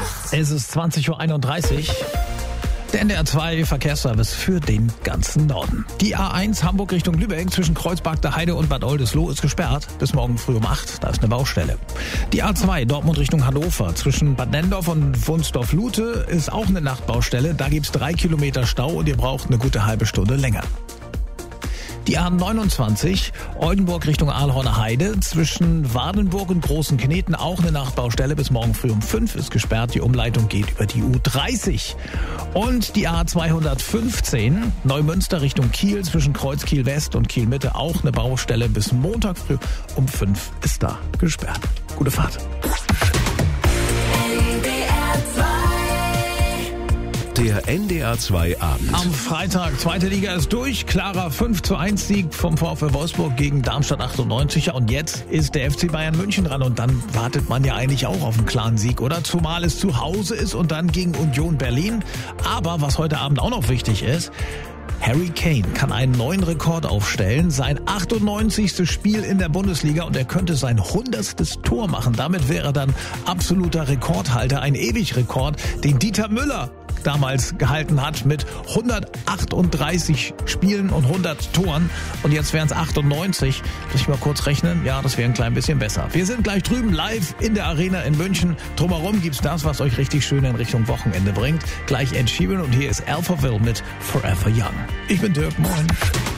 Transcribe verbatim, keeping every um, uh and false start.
Es ist zwanzig Uhr einunddreißig. Der N D R zwei Verkehrsservice für den ganzen Norden. Die A eins Hamburg Richtung Lübeck zwischen Kreuzberg der Heide und Bad Oldesloe ist gesperrt. Bis morgen früh um acht, da ist eine Baustelle. Die A zwei Dortmund Richtung Hannover zwischen Bad Nendorf und Wunsdorf-Lute ist auch eine Nachtbaustelle. Da gibt's drei Kilometer Stau und ihr braucht eine gute halbe Stunde länger. Die A neunundzwanzig Oldenburg Richtung Aalhorner Heide zwischen Wardenburg und Großen Kneten auch eine Nachtbaustelle. Bis morgen früh um fünf ist gesperrt. Die Umleitung geht über die U dreißig. Und die A zweihundertfünfzehn Neumünster Richtung Kiel zwischen Kreuzkiel West und Kiel Mitte auch eine Baustelle. Bis Montag früh um fünf ist da gesperrt. Gute Fahrt. Der N D R zwei Abend. Am Freitag, zweite Liga ist durch. Klarer fünf zu eins Sieg vom VfL Wolfsburg gegen Darmstadt achtundneunzig. Und jetzt ist der F C Bayern München dran. Und dann wartet man ja eigentlich auch auf einen klaren Sieg, oder? Zumal es zu Hause ist und dann gegen Union Berlin. Aber was heute Abend auch noch wichtig ist, Harry Kane kann einen neuen Rekord aufstellen, sein achtundneunzigstes Spiel in der Bundesliga und er könnte sein hundertstes Tor machen. Damit wäre er dann absoluter Rekordhalter, ein Ewigrekord, den Dieter Müller damals gehalten hat mit hundertachtunddreißig Spielen und hundert Toren. Und jetzt wären es achtundneunzig. Muss ich mal kurz rechnen? Ja, das wäre ein klein bisschen besser. Wir sind gleich drüben live in der Arena in München. Drumherum gibt's das, was euch richtig schön in Richtung Wochenende bringt. Gleich Ed Sheeran und hier ist Alphaville mit Forever Young. Ich bin Dirk, moin.